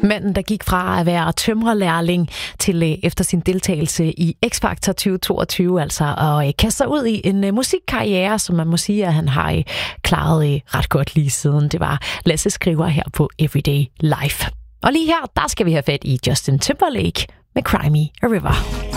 Manden, der gik fra at være tømrerlærling til efter sin deltagelse i X-Factor 2022, altså at kaste sig ud i en musikkarriere, som man må sige, at han har klaret ret godt lige siden. Det var Lasse Skriver her på Everyday Life. Og lige her, der skal vi have fat i Justin Timberlake med Cry Me a River.